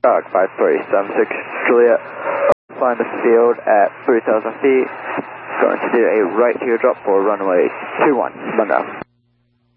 Dog 5376 Juliet, find the field at 3,000 feet, going to do a right teardrop for runway 21, rundown.